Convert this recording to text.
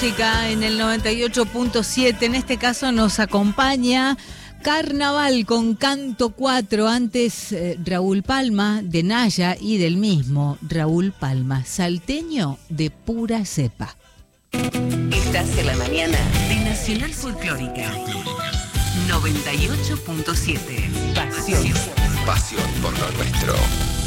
Música en el 98.7, en este caso nos acompaña Carnaval con Canto 4, antes Raúl Palma de Naya y del mismo Raúl Palma, salteño de pura cepa. Estás en la mañana de Nacional Folclórica 98.7. Pasión. Pasión por lo nuestro.